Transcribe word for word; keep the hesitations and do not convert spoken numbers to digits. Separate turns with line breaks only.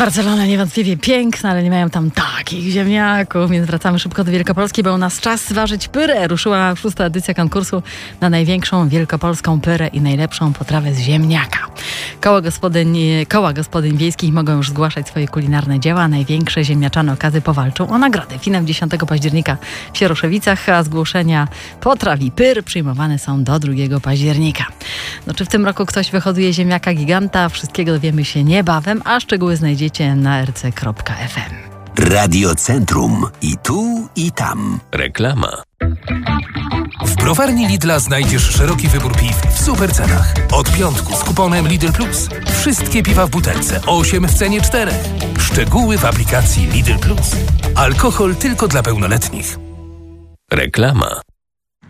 Barcelona niewątpliwie piękna, ale nie mają tam takich ziemniaków, więc wracamy szybko do Wielkopolski, bo u nas czas ważyć pyrę. Ruszyła szósta edycja konkursu na największą wielkopolską pyrę i najlepszą potrawę z ziemniaka. Koła gospodyń, koła gospodyń wiejskich mogą już zgłaszać swoje kulinarne dzieła. Największe ziemniaczane okazy powalczą o nagrody. Finał dziesiątego października w Sieroszewicach, a zgłoszenia potraw i pyr przyjmowane są do drugiego października. No, czy w tym roku ktoś wyhoduje ziemniaka giganta? Wszystkiego dowiemy się niebawem, a szczegóły znajdziecie na r c kropka f m.
Radio Centrum. I tu, i tam.
Reklama.
W browarni Lidla znajdziesz szeroki wybór piw w super cenach. Od piątku z kuponem Lidl Plus. Wszystkie piwa w butelce, osiem w cenie czterech. Szczegóły w aplikacji Lidl Plus. Alkohol tylko dla pełnoletnich.
Reklama.